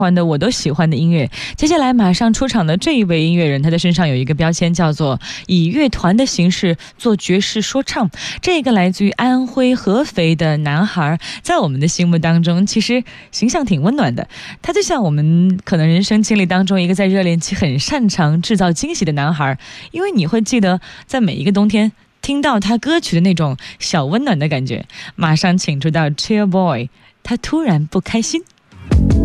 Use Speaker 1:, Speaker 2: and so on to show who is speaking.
Speaker 1: 我都喜欢的音乐。接下来马上出场的这一位音乐人，他的身上有一个标签叫做以乐团的形式做爵士说唱。这个来自于安徽合肥的男孩，在我们的心目当中其实形象挺温暖的，他就像我们可能人生经历当中一个在热恋期很擅长制造惊喜的男孩，因为你会记得在每一个冬天听到他歌曲的那种小温暖的感觉。马上请出到 Chill Boy， 他突然不开心。